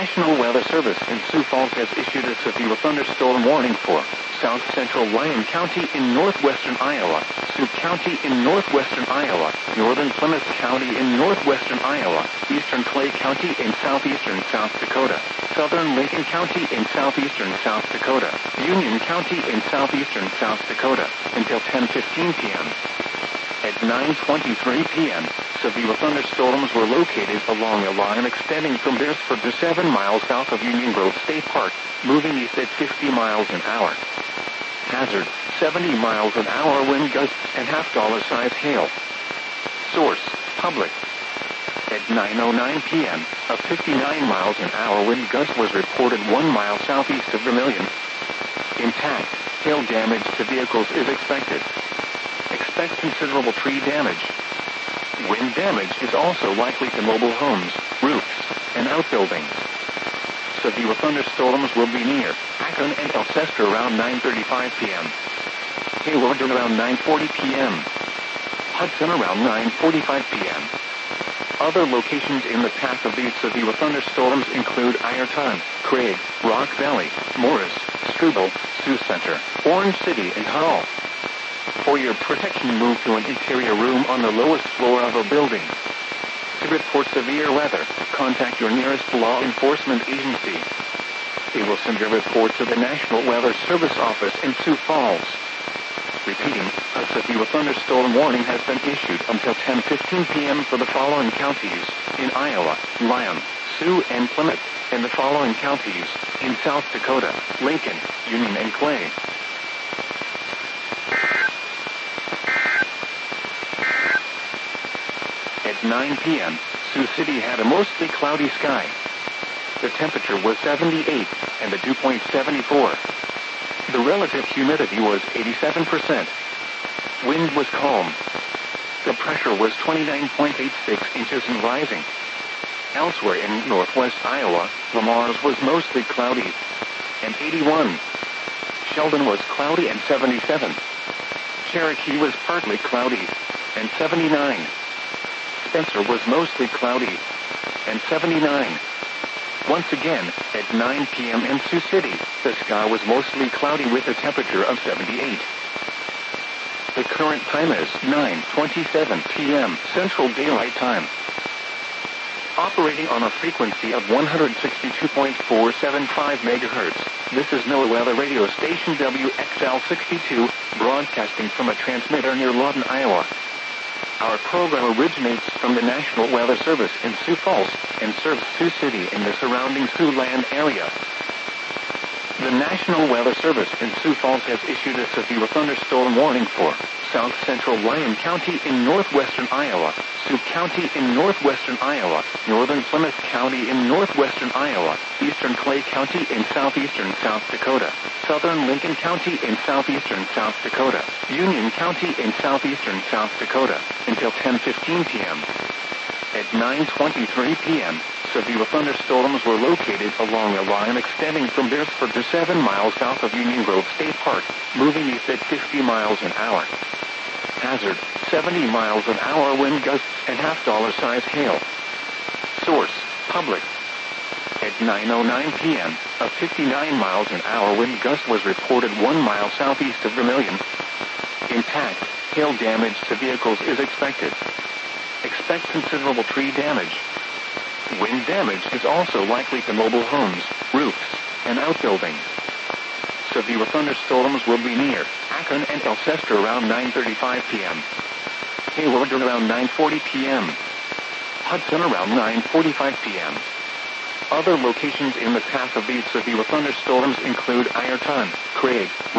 National Weather Service in Sioux Falls has issued a severe thunderstorm warning for south central Lyon County in northwestern Iowa, Sioux County in northwestern Iowa, northern Plymouth County in northwestern Iowa, eastern Clay County in southeastern South Dakota, southern Lincoln County in southeastern South Dakota, Union County in southeastern South Dakota, until 10:15 p.m. At 9:23 p.m., severe thunderstorms were located along a line extending from Beresford to 7 miles south of Union Grove State Park, moving east at 50 miles an hour. Hazard, 70 miles an hour wind gusts and $half size hail. Source, public. At 9:09 p.m., a 59 miles an hour wind gust was reported 1 mile southeast of Vermilion. Intact, hail damage to vehicles is expected. Expect considerable tree damage. Wind damage is also likely to mobile homes, roofs, and outbuildings. Severe thunderstorms will be near Akron and Alcester around 9:35 p.m. Hayward around 9:40 p.m. Hudson around 9:45 p.m. Other locations in the path of these severe thunderstorms include Ironton, Craig, Rock Valley, Morris, Struble, Sioux Center, Orange City, and Hull. For your protection, move to an interior room on the lowest floor of a building. To report severe weather, contact your nearest law enforcement agency. They will send your report to the National Weather Service office in Sioux Falls. Repeating, a severe thunderstorm warning has been issued until 10:15 p.m. for the following counties in Iowa, Lyon, Sioux, and Plymouth, and the following counties in South Dakota, Lincoln, Union, and Clay. At 9 p.m., Sioux City had a mostly cloudy sky. The temperature was 78, and the dew point 74. The relative humidity was 87%. Wind was calm. The pressure was 29.86 inches and rising. Elsewhere in northwest Iowa, Lamar's was mostly cloudy, and 81. Sheldon was cloudy and 77. Cherokee was partly cloudy, and 79. Spencer was mostly cloudy, and 79. Once again, at 9 p.m. in Sioux City, the sky was mostly cloudy with a temperature of 78. The current time is 9:27 p.m. Central Daylight Time. Operating on a frequency of 162.475 megahertz, this is NOAA Weather Radio Station WXL62, broadcasting from a transmitter near Lawton, Iowa. Our program originates from the National Weather Service in Sioux Falls and serves Sioux City in the surrounding Siouxland area. The National Weather Service in Sioux Falls has issued a severe thunderstorm warning for south central Lyon County in northwestern Iowa, Sioux County in northwestern Iowa, northern Plymouth County in northwestern Iowa, eastern Clay County in southeastern South Dakota, southern Lincoln County in southeastern South Dakota, Union County in southeastern South Dakota, until 10:15 p.m. At 9:23 p.m., severe thunderstorms were located along a line extending from Beresford to 7 miles south of Union Grove State Park, moving east at 50 miles an hour. Hazard, 70 miles an hour wind gusts and $half size hail. Source, public. At 9:09 p.m., a 59 miles an hour wind gust was reported 1 mile southeast of Vermilion. Intact, hail damage to vehicles is expected. Expect considerable tree damage. Wind damage is also likely to mobile homes, roofs, and outbuildings. Severe thunderstorms will be near Akron and Alcester around 9:35 p.m. Hayward around 9:40 p.m. Hudson around 9:45 p.m. Other locations in the path of these severe thunderstorms include Ironton, Craig,